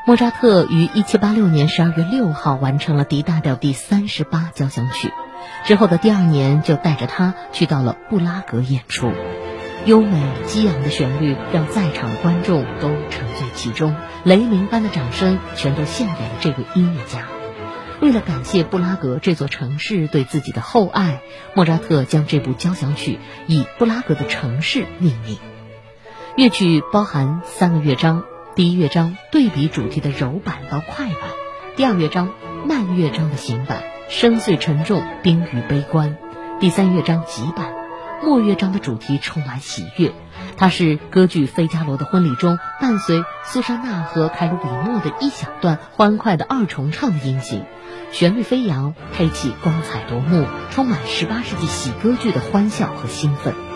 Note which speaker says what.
Speaker 1: 莫扎特于1786年12月6号完成了 D 大调第38交响曲，之后的第2年就带着它去到了布拉格演出。优美激昂的旋律让在场的观众都沉醉其中，雷鸣般的掌声全都献给了这位音乐家。为了感谢布拉格这座城市对自己的厚爱，莫扎特将这部交响曲以布拉格的城市命名。乐曲包含3个乐章，第一乐章对比主题的柔板到快板，第二乐章慢乐章的行板，深邃沉重，冰与悲观，第三乐章急板，末乐章的主题充满喜悦。它是歌剧《费加罗的婚礼》中伴随苏珊娜和凯鲁比诺的一小段欢快的二重唱的音型，旋律飞扬，配器光彩夺目，充满18世纪喜歌剧的欢笑和兴奋。